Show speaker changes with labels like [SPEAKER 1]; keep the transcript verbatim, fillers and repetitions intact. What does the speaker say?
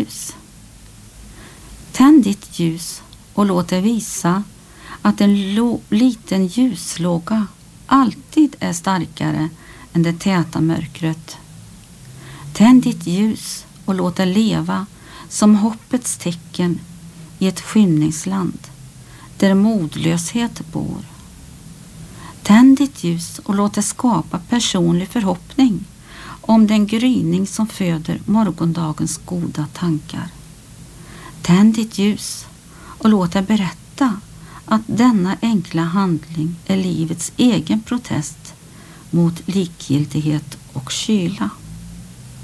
[SPEAKER 1] ljus. Tänd ditt ljus och låt det visa att en lo- liten ljuslåga alltid är starkare än det täta mörkret. Tänd ditt ljus och låt det leva som hoppets tecken i ett skymningsland där modlöshet bor. Tänd ditt ljus och låt det skapa personlig förhoppning om den gryning som föder morgondagens goda tankar. Tänd ditt ljus och låt det berätta att denna enkla handling är livets egen protest mot likgiltighet och kyla.